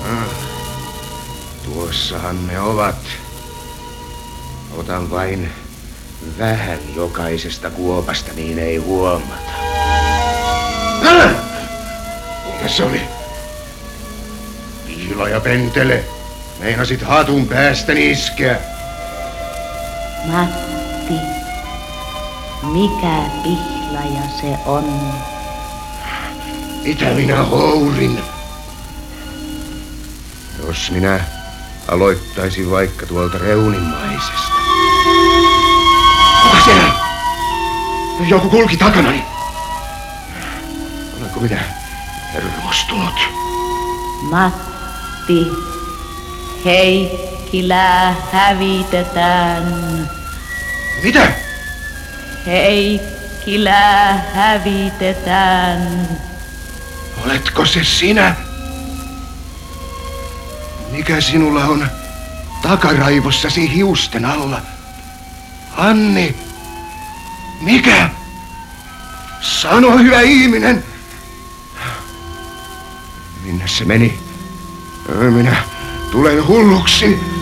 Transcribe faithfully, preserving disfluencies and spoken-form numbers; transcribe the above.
Tuossahan ne ovat. Otan vain vähän jokaisesta kuopasta, niin ei huomata. Ah! Kuka se oli? Piiloja pentele. Meinasit hatun päästäni iskeä. Matti, mikä pihlaja se on? Mitä minä hourin? Jos minä aloittaisin vaikka tuolta reunimaisesta. Kuka siellä? Joku kulki takanani. Olenko minä hermostunut? Matti, Heikkilää hävitetään. Mitä? Heikkilää hävitetään. Oletko se sinä? Mikä sinulla on takaraivossasi hiusten alla? Anni, mikä? Sano, hyvä ihminen. Minne se meni? Minä tulen hulluksi.